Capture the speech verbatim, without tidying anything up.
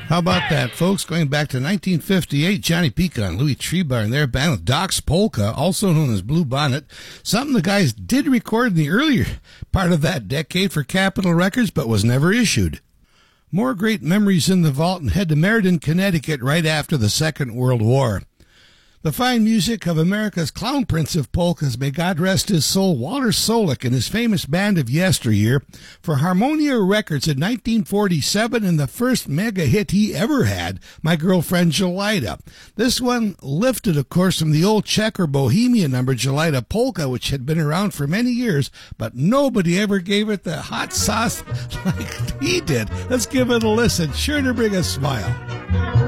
How about that, folks? Going back to nineteen fifty-eight, Johnny Pecan, Louis Trebar and their band with Doc's Polka, also known as Blue Bonnet. Something the guys did record in the earlier part of that decade for Capitol Records, but was never issued. More great memories in the vault, and head to Meriden, Connecticut right after the Second World War. The fine music of America's clown prince of polkas, may God rest his soul, Walter Solik and his famous band of yesteryear, for Harmonia Records in nineteen forty-seven, and the first mega hit he ever had, My Girlfriend Gelida. This one lifted, of course, from the old Czech or Bohemian number Gelida Polka, which had been around for many years, but nobody ever gave it the hot sauce like he did. Let's give it a listen. Sure to bring a smile.